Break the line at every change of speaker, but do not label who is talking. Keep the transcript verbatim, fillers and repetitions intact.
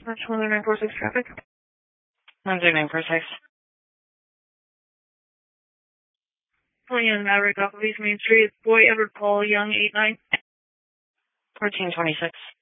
That's one zero nine four six traffic.
one zero nine four six.
Pulling in Maverick off of East Main Street. Boy Edward Paul, Young, eight nine.
fourteen twenty-six.